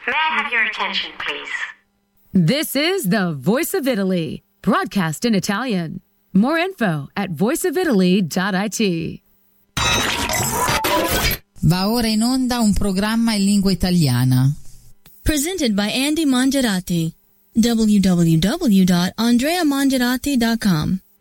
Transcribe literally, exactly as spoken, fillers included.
May I have your attention, please? This is the Voice of Italy, broadcast in Italian. More info at voice of italy dot it. Va ora in onda un programma in lingua italiana. Presented by Andy Mongerati. w w w dot andrea mongerati dot com